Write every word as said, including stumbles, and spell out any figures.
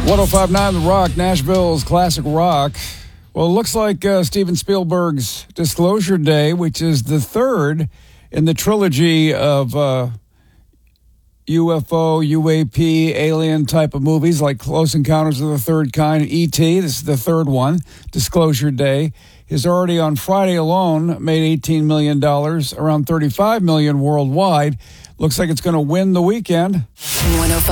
one oh five point nine The Rock, Nashville's classic rock. Well, it looks like uh, Steven Spielberg's Disclosure Day, which is the third in the trilogy of uh, U F O, U A P, alien type of movies like Close Encounters of the Third Kind, E T This is the third one, Disclosure Day, has already on Friday alone made eighteen million dollars, around thirty-five million dollars worldwide. Looks like it's going to win the weekend. one oh five